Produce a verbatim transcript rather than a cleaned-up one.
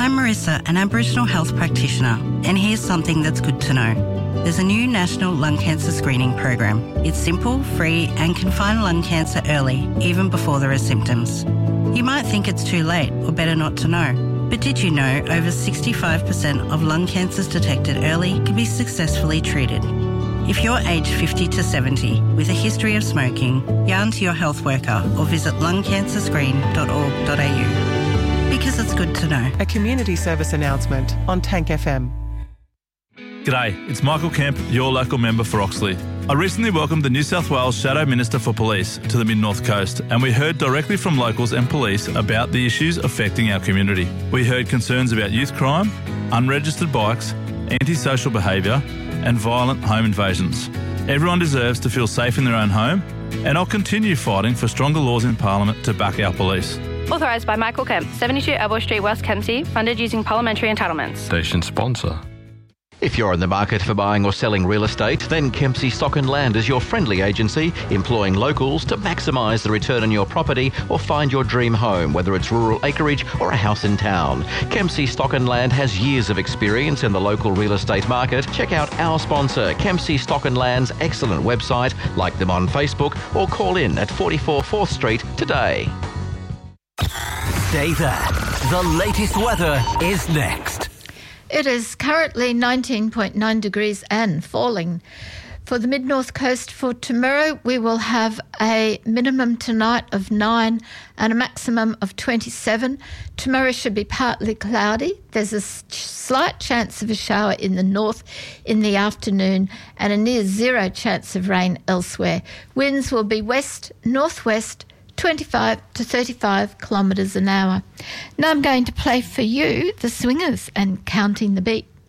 I'm Marissa, an Aboriginal health practitioner, and here's something that's good to know. There's a new national lung cancer screening program. It's simple, free, and can find lung cancer early, even before there are symptoms. You might think it's too late or better not to know, but did you know over sixty-five percent of lung cancers detected early can be successfully treated? If you're aged fifty to seventy with a history of smoking, yarn to your health worker or visit lung cancer screen dot org dot a u. Because it's good to know. A community service announcement on Tank F M. G'day, it's Michael Kemp, your local member for Oxley. I recently welcomed the New South Wales Shadow Minister for Police to the Mid-North Coast, and we heard directly from locals and police about the issues affecting our community. We heard concerns about youth crime, unregistered bikes, antisocial behaviour and violent home invasions. Everyone deserves to feel safe in their own home, and I'll continue fighting for stronger laws in Parliament to back our police. Authorised by Michael Kemp, seventy-two Airboy Street, West Kempsey, funded using parliamentary entitlements. Station sponsor. If you're in the market for buying or selling real estate, then Kempsey Stock and Land is your friendly agency, employing locals to maximise the return on your property or find your dream home, whether it's rural acreage or a house in town. Kempsey Stock and Land has years of experience in the local real estate market. Check out our sponsor, Kempsey Stock and Land's excellent website, like them on Facebook, or call in at forty-four fourth Street today. Stay there. The latest weather is next. It is currently nineteen point nine degrees and falling. For the Mid-North Coast for tomorrow, we will have a minimum tonight of nine and a maximum of twenty-seven. Tomorrow should be partly cloudy. There's a slight chance of a shower in the north in the afternoon and a near zero chance of rain elsewhere. Winds will be west, northwest, twenty-five to thirty-five kilometres an hour. Now I'm going to play for you The Swingers and Counting the Beat.